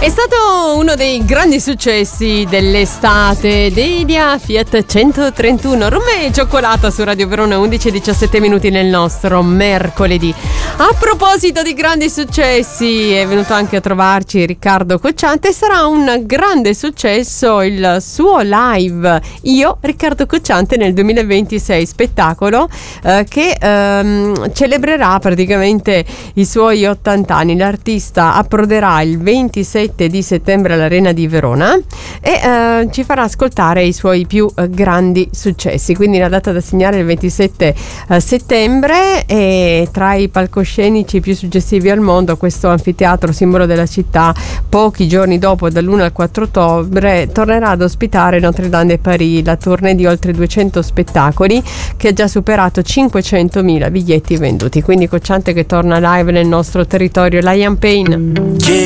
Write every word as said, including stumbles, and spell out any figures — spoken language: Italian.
È stato uno dei grandi successi dell'estate, Delia Fiat centotrentuno, rum e cioccolata su Radio Verona, undici e diciassette minuti nel nostro mercoledì. A proposito di grandi successi, è venuto anche a trovarci Riccardo Cocciante. Sarà un grande successo il suo live Io, Riccardo Cocciante, nel duemilaventisei, spettacolo eh, che ehm, celebrerà praticamente i suoi ottanta anni. L'artista approderà il ventisette di settembre all'Arena di Verona e eh, ci farà ascoltare i suoi più eh, grandi successi. Quindi la data da segnare è il ventisette eh, settembre, e tra i palcoscenici più suggestivi al mondo questo anfiteatro simbolo della città, pochi giorni dopo, dall'uno al quattro ottobre, tornerà ad ospitare Notre Dame de Paris, la tournée di oltre duecento spettacoli che ha già superato cinquecentomila biglietti venduti. Quindi Cocciante che torna live nel nostro territorio. Lion Pain.